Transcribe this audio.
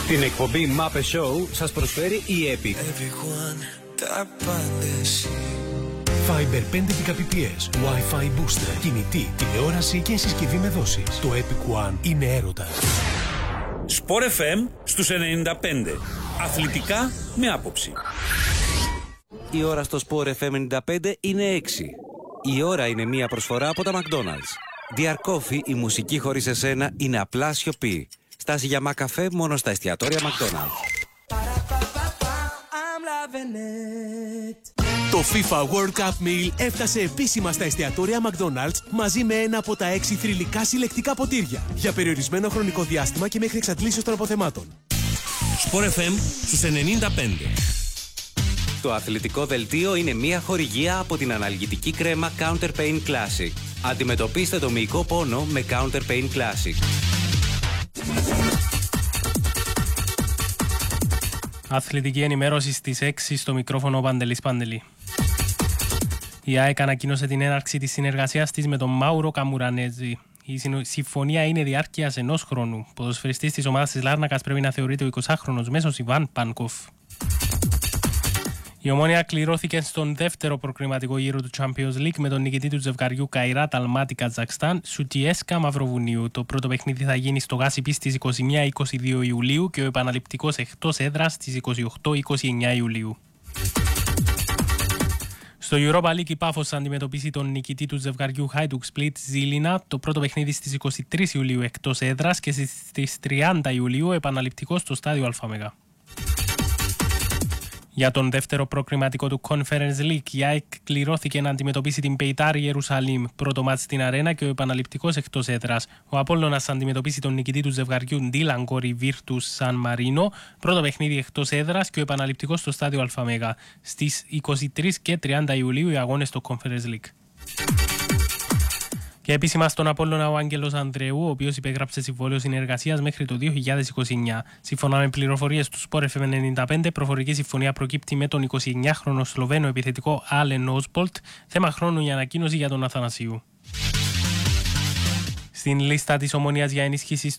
Την εκπομπή Muppet Show σας προσφέρει η Epic. Fiber 5 Gbps, Wi-Fi booster, κινητή, τηλεόραση και συσκευή με δόσεις. Το Epic One είναι έρωτα. Sport FM στους 95. Αθλητικά με άποψη. Η ώρα στο Sport FM 95 είναι 6. Η ώρα είναι μία προσφορά από τα McDonald's. Dear Coffee, η μουσική χωρίς εσένα είναι απλά σιωπή. Στάση για μακαφέ μόνο στα εστιατόρια McDonald's. Το FIFA World Cup Meal έφτασε επίσημα στα εστιατόρια McDonald's μαζί με ένα από τα 6 θρυλικά συλλεκτικά ποτήρια για περιορισμένο χρονικό διάστημα και μέχρι εξαντλήσεως των αποθεμάτων. Sport FM στους 95. Το αθλητικό δελτίο είναι μία χορηγία από την αναλγητική κρέμα Counter Pain Classic. Αντιμετωπίστε το μυϊκό πόνο με Counter Pain Classic. Αθλητική ενημέρωση στις 6 στο μικρόφωνο Παντελής Παντελή. Η ΑΕΚ ανακοίνωσε την έναρξη της συνεργασίας της με τον Μάουρο Καμουρανέζη. Η συμφωνία είναι διάρκειας 1 χρόνου. Ποδοσφαιριστής της ομάδας της Λάρνακας πρέπει να θεωρείται ο 20χρονος μέσος Ιβάν Πανκόφ. Η Ομόνοια κληρώθηκε στον δεύτερο προκριματικό γύρο του Champions League με τον νικητή του ζευγαριού Καϊράτ Αλμάτι Καζακστάν, Σουτιέσκα Μαυροβουνίου. Το πρώτο παιχνίδι θα γίνει στο Γάσιπι στις 21-22 Ιουλίου και ο επαναληπτικός εκτός έδρας στις 28-29 Ιουλίου. Στο Europa League η Πάφος θα αντιμετωπίσει τον νικητή του ζευγαριού Hajduk Split Ζήλινα, το πρώτο παιχνίδι στις 23 Ιουλίου εκτός έδρας και στις 30 Ιουλίου επαναληπτικό στο στάδιο ΑΜΕΓΑ. Για τον δεύτερο προκριματικό του Conference League, η ΑΕΚ κληρώθηκε να αντιμετωπίσει την Πεϊτάρ Ιερουσαλήμ, πρώτο μάτς στην αρένα και ο επαναληπτικός εκτός έδρας. Ο Απόλλωνας θα αντιμετωπίσει τον νικητή του ζευγαριού Ντίλαν Κορι Virtus Σαν Μαρίνο, πρώτο παιχνίδι εκτός έδρας και ο επαναληπτικός στο στάδιο ΑΜΕΓΑ. Στις 23 και 30 Ιουλίου οι αγώνες στο Conference League. Και επίσημα στον Απόλλωνα ο Άγγελος Ανδρεού, ο οποίος υπέγραψε συμβόλαιο συνεργασίας μέχρι το 2029. Σύμφωνα με πληροφορίες του Sport FM 95, προφορική συμφωνία προκύπτει με τον 29χρονο Σλοβαίνο επιθετικό Άλεν Όσπολτ, θέμα χρόνου η ανακοίνωση για τον Αθανασίου. Στην λίστα της Ομονίας για ενίσχυση